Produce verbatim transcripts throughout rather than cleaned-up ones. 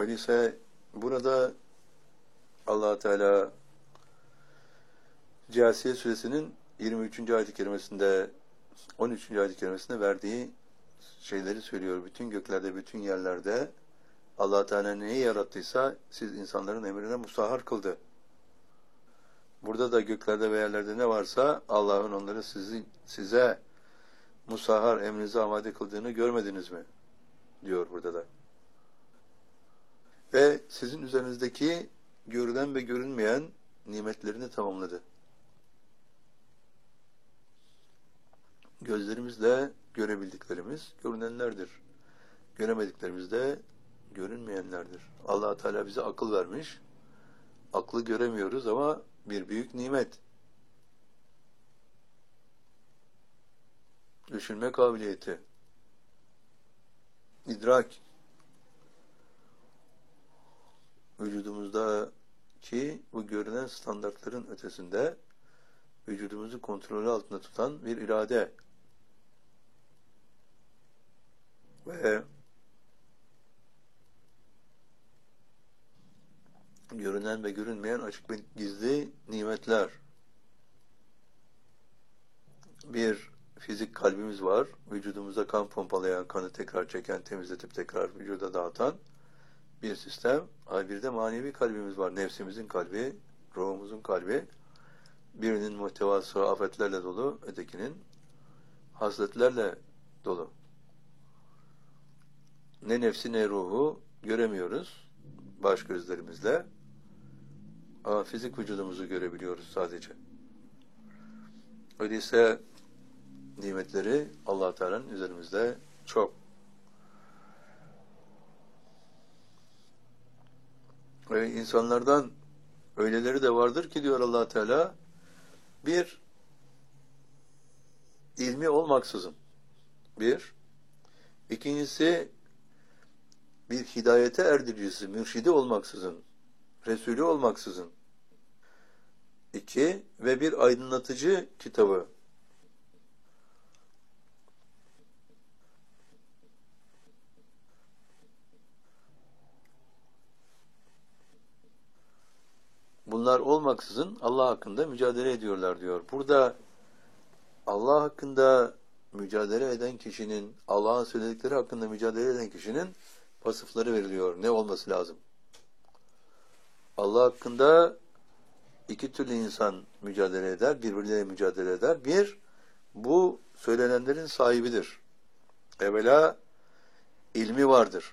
Öyleyse burada Allah Teala Câsiye Suresinin yirmi üçüncü ayet-i kerimesinde, on üçüncü ayet-i kerimesinde verdiği şeyleri söylüyor. Bütün göklerde, bütün yerlerde Allah Teala neyi yarattıysa siz insanların emrine musahhar kıldı. Burada da göklerde ve yerlerde ne varsa Allah'ın onları sizi, size musahhar, emrinize amade kıldığını görmediniz mi? Diyor burada da. Ve sizin üzerinizdeki görülen ve görünmeyen nimetlerini tamamladı. Gözlerimizle görebildiklerimiz görünenlerdir. Göremediklerimiz de görünmeyenlerdir. Allah Teala bize akıl vermiş. Aklı göremiyoruz ama bir büyük nimet. Düşünme kabiliyeti. İdrak. Vücudumuzdaki bu görünen standartların ötesinde vücudumuzu kontrolü altında tutan bir irade ve görünen ve görünmeyen açık ve gizli nimetler. Bir fizik kalbimiz var. Vücudumuza kan pompalayan, kanı tekrar çeken, temizletip tekrar vücuda dağıtan bir sistem. Bir de manevi kalbimiz var. Nefsimizin kalbi, ruhumuzun kalbi. Birinin muhtevası afetlerle dolu, ötekinin hasletlerle dolu. Ne nefsi ne ruhu göremiyoruz baş gözlerimizle. Ama fizik vücudumuzu görebiliyoruz sadece. Öyleyse nimetleri Allah Teala'nın üzerimizde çok. Ve insanlardan öyleleri de vardır ki diyor Allah Teala, bir ilmi olmaksızın, bir, ikincisi bir hidayete erdiricisi, mürşidi olmaksızın, Resulü olmaksızın, iki ve bir aydınlatıcı kitabı, bunlar olmaksızın Allah hakkında mücadele ediyorlar diyor. Burada Allah hakkında mücadele eden kişinin, Allah'ın söyledikleri hakkında mücadele eden kişinin vasıfları veriliyor. Ne olması lazım? Allah hakkında iki türlü insan mücadele eder, birbirleriyle mücadele eder. Bir, bu söylenenlerin sahibidir. Evvela ilmi vardır.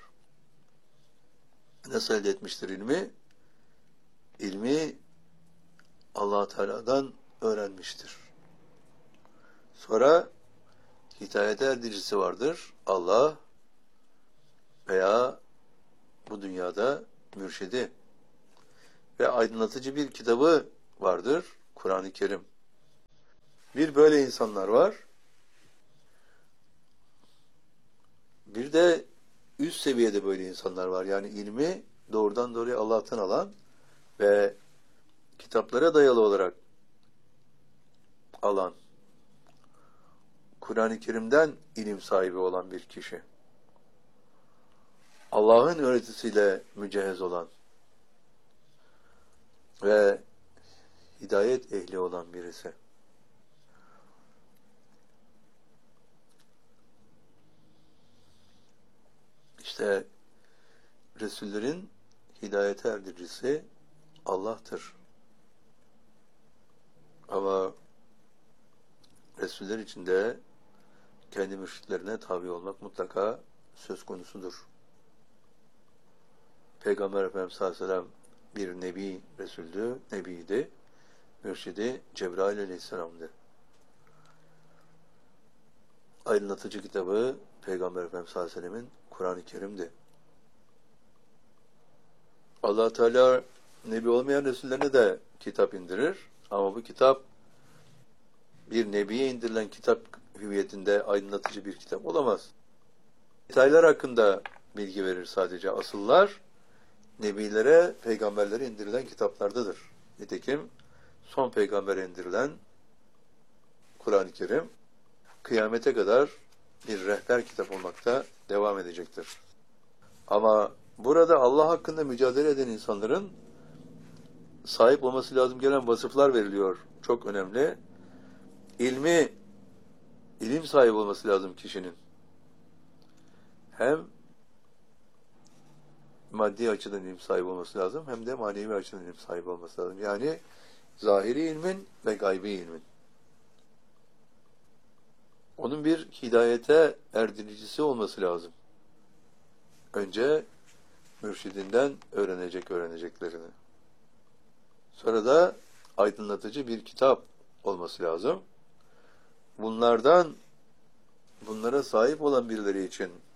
Nasıl elde etmiştir ilmi? İlmi Allah Teala'dan öğrenmiştir. Sonra hidayete erdiricisi vardır. Allah veya bu dünyada mürşidi ve aydınlatıcı bir kitabı vardır. Kur'an-ı Kerim. Bir böyle insanlar var. Bir de üst seviyede böyle insanlar var. Yani ilmi doğrudan doğruya Allah'tan alan ve kitaplara dayalı olarak alan, Kur'an-ı Kerim'den ilim sahibi olan bir kişi. Allah'ın öğretisiyle mücehhez olan ve hidayet ehli olan birisi. İşte Resullerin hidayete erdiricisi Allah'tır. Ama Resuller içinde kendi mürşitlerine tabi olmak mutlaka söz konusudur. Peygamber Efendimiz sallallahu aleyhi ve sellem bir nebi, Resul'dü, nebiydi. Mürşidi Cebrail aleyhisselam'dı. Aydınlatıcı kitabı Peygamber Efendimiz sallallahu aleyhi ve sellemin Kur'an-ı Kerim'di. Allah Teala nebi olmayan Resullerine de kitap indirir. Ama bu kitap bir nebiye indirilen kitap hüviyetinde aydınlatıcı bir kitap olamaz. Detaylar hakkında bilgi verir sadece. Asıllar nebilere, peygamberlere indirilen kitaplardadır. Nitekim son peygambere indirilen Kur'an-ı Kerim kıyamete kadar bir rehber kitap olmakta devam edecektir. Ama burada Allah hakkında mücadele eden insanların sahip olması lazım gelen vasıflar veriliyor. Çok önemli. İlmi, ilim sahibi olması lazım kişinin. Hem maddi açıdan ilim sahibi olması lazım, hem de manevi açıdan ilim sahibi olması lazım. Yani zahiri ilmin ve gaybi ilmin. Onun bir hidayete erdiricisi olması lazım. Önce mürşidinden öğrenecek öğreneceklerini. Sonra da aydınlatıcı bir kitap olması lazım. Bunlardan, bunlara sahip olan birileri için